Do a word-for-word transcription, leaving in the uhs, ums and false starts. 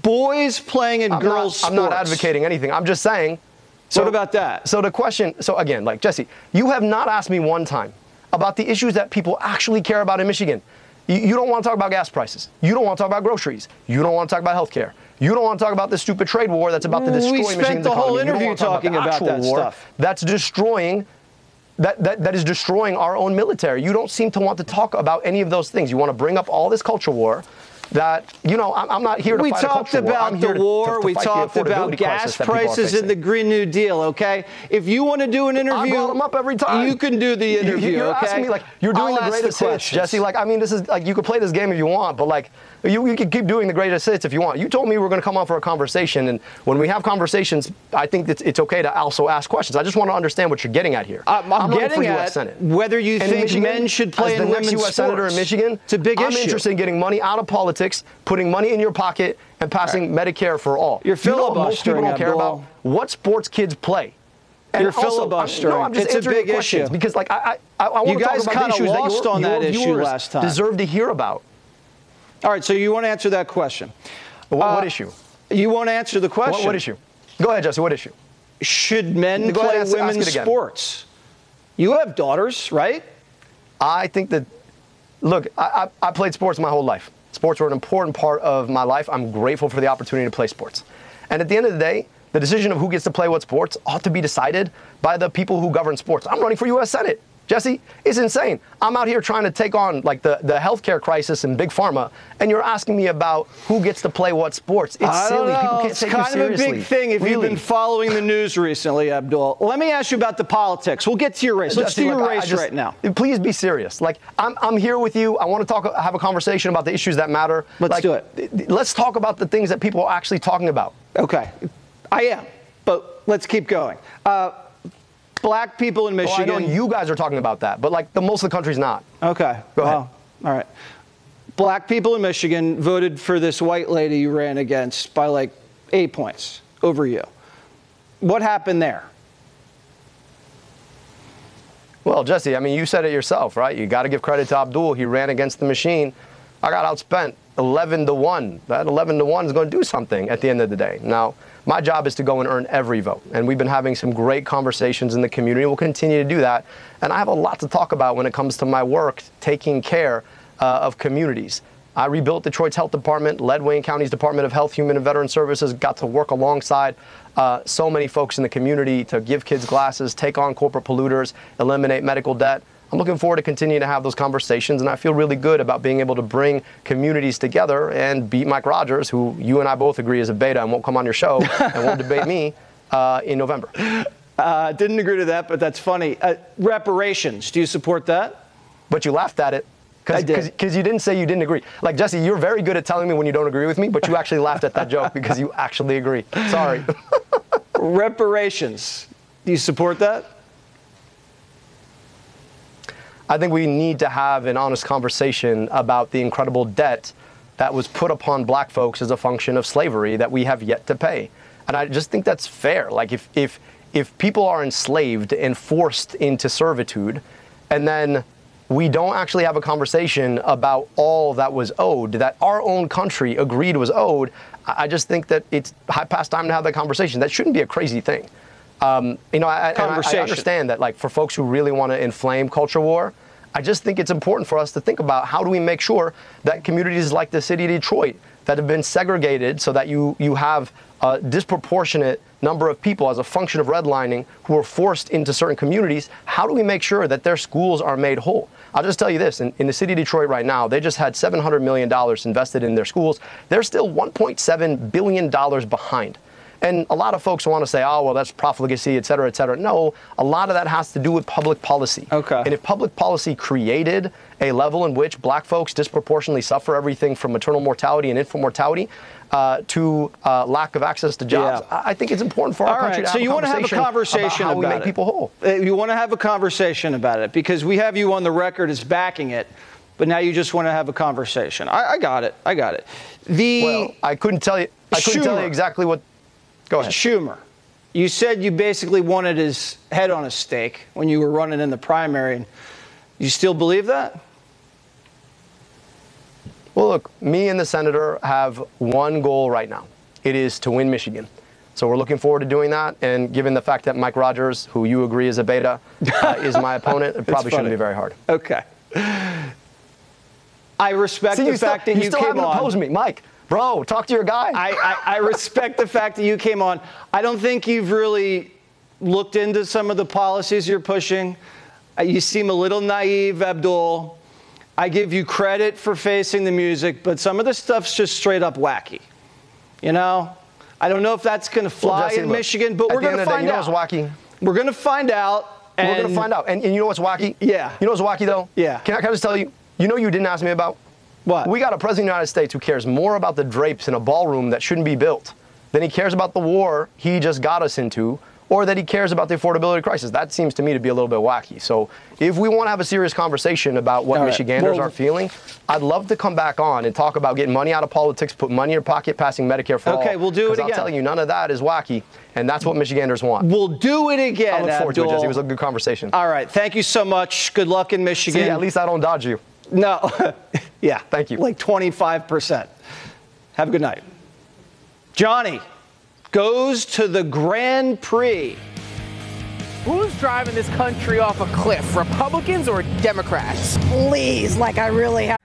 boys playing in I'm girls' not, sports. I'm not advocating anything. I'm just saying. So, what about that? So the question, so again, like, Jesse, you have not asked me one time about the issues that people actually care about in Michigan. You, you don't want to talk about gas prices. You don't want to talk about groceries. You don't want to talk about health care. You don't want to talk about this stupid trade war that's about to destroy we Michigan's spent the economy. whole You don't interview want to talk talking about, about the that actual war stuff. That's destroying, that, that, that is destroying our own military. You don't seem to want to talk about any of those things. You want to bring up all this culture war that, you know, I'm, I'm not here to we fight a talked culture war. about I'm the here to- war. to- to we fight the talked about affordability gas crisis that people are prices and facing. the Green New Deal, okay? If you want to do an interview, I brought them up every time. You can do the You- interview, You're okay? asking me like you're doing I'll the ask greatest hits, questions. Jesse. Like, I mean, this is like you could play this game if you want, but like you, you can keep doing the greatest hits if you want. You told me we were going to come on for a conversation, and when we have conversations, I think that it's okay to also ask questions. I just want to understand what you're getting at here. I'm, I'm running getting for U S at Senate. whether you And in think Michigan, men should play as in the next women's U S senator in sports. Michigan, It's a big I'm issue. interested in getting money out of politics, putting money in your pocket, and passing Medicare for all. You're You know what most people filibustering, don't care Abdul. about? What sports kids play. And You're also, I'm- filibustering. No, I'm just It's a answering big your questions issue. because, like, I, I, I want You to talk guys about the kinda issues that lost your, on your that issue viewers last time. deserve to hear about. All right, so you want to answer that question. What, what Uh, issue? You want to answer the question. What, what issue? Go ahead, Jesse. What issue? Should men Go ahead, play ask- ask it women's again. sports? You have daughters, right? I think that, look, I, I, I played sports my whole life. Sports were an important part of my life. I'm grateful for the opportunity to play sports. And at the end of the day, the decision of who gets to play what sports ought to be decided by the people who govern sports. I'm running for U S Senate. Jesse, it's insane. I'm out here trying to take on like the, the healthcare crisis in big pharma, and you're asking me about who gets to play what sports. It's I silly. don't know. People can't It's take kind you of a seriously. big thing if you've Really. been following the news recently, Abdul. Let me ask you about the politics. We'll get to your race. Let's Jesse, do your look, I- I race just- right now. Please be serious. Like I'm, I'm here with you. I want to talk, have a conversation about the issues that matter. Let's Like, do it. Let's talk about the things that people are actually talking about. Okay. I am, but let's keep going. Uh, black people in Well, I Michigan. know you guys are talking about that, but like the most of the country's not. Okay. Go ahead. Well, all right. Black people in Michigan voted for this white lady you ran against by like eight points over you. What happened there? Well, Jesse, I mean, you said it yourself, right? You got to give credit to Abdul. He ran against the machine. I got outspent eleven to one. That eleven to one is going to do something at the end of the day. Now, my job is to go and earn every vote. And we've been having some great conversations in the community. We'll continue to do that. And I have a lot to talk about when it comes to my work taking care uh, of communities. I rebuilt Detroit's health department, led Wayne County's Department of Health, Human and Veteran Services, got to work alongside uh, so many folks in the community to give kids glasses, take on corporate polluters, eliminate medical debt. I'm looking forward to continuing to have those conversations, and I feel really good about being able to bring communities together and beat Mike Rogers, who you and I both agree is a beta and won't come on your show and won't debate me uh, in November. Uh, didn't agree to that, but that's funny. Uh, reparations, do you support that? But you laughed at it. I did. Because you didn't say you didn't agree. Like, Jesse, you're very good at telling me when you don't agree with me, but you actually laughed at that joke because you actually agree. Sorry. Reparations, do you support that? I think we need to have an honest conversation about the incredible debt that was put upon black folks as a function of slavery that we have yet to pay. And I just think that's fair. Like, if, if, if people are enslaved and forced into servitude, and then we don't actually have a conversation about all that was owed, that our own country agreed was owed, I just think that it's past time to have that conversation. That shouldn't be a crazy thing. Um, you know, I, and I, I understand that, like, for folks who really want to inflame culture war, I just think it's important for us to think about how do we make sure that communities like the city of Detroit that have been segregated so that you, you have a disproportionate number of people as a function of redlining who are forced into certain communities, how do we make sure that their schools are made whole? I'll just tell you this, in, in the city of Detroit right now, they just had seven hundred million dollars invested in their schools. They're still one point seven billion dollars behind. And a lot of folks want to say, oh, well, that's profligacy, et cetera, et cetera. No, a lot of that has to do with public policy. Okay. And if public policy created a level in which black folks disproportionately suffer everything from maternal mortality and infant mortality uh, to uh, lack of access to jobs, Yeah. I I think it's important for our All country right, to so have you a want to have a conversation conversation about how we about make it. people whole. Uh, You want to have a conversation about it because we have you on the record as backing it, but now you just want to have a conversation. I, I got it. I got it. The Well, I couldn't tell you. I couldn't tell Schumer. you exactly what. Go ahead. Schumer, you said you basically wanted his head on a stake when you were running in the primary. And you still believe that? Well, look, me and the senator have one goal right now. It is to win Michigan. So we're looking forward to doing that. And given the fact that Mike Rogers, who you agree is a beta, uh, is my opponent, it probably shouldn't be very hard. Okay. I respect See, the you fact still, that you, you still came haven't on. opposed me. Mike, bro, talk to your guy. I, I, I respect the fact that you came on. I don't think you've really looked into some of the policies you're pushing. Uh, You seem a little naive, Abdul. I give you credit for facing the music, but some of the stuff's just straight up wacky. You know? I don't know if that's going to fly Well, Jesse, in look, Michigan, but at we're the going end to of the day, find you know out. what's wacky? We're going to find out. We're and going to find out. And, and you know what's wacky? Yeah. You know what's wacky, though? Yeah. Can I, can I just tell you? You know you didn't ask me about? What? We got a president of the United States who cares more about the drapes in a ballroom that shouldn't be built than he cares about the war he just got us into, or that he cares about the affordability crisis. That seems to me to be a little bit wacky. So if we want to have a serious conversation about what All right. Michiganders Well- are feeling, I'd love to come back on and talk about getting money out of politics, put money in your pocket, passing Medicare for all. Okay, we'll do it 'Cause again. I'm telling you, none of that is wacky, and that's what Michiganders want. We'll do it again, I look forward Abdul. to it, Jesse. It was a good conversation. All right. Thank you so much. Good luck in Michigan. See, at least I don't dodge you. No. Yeah. Thank you. Like twenty-five percent. Have a good night. Johnny goes to the Grand Prix. Who's driving this country off a cliff, Republicans or Democrats? Please, like I really have.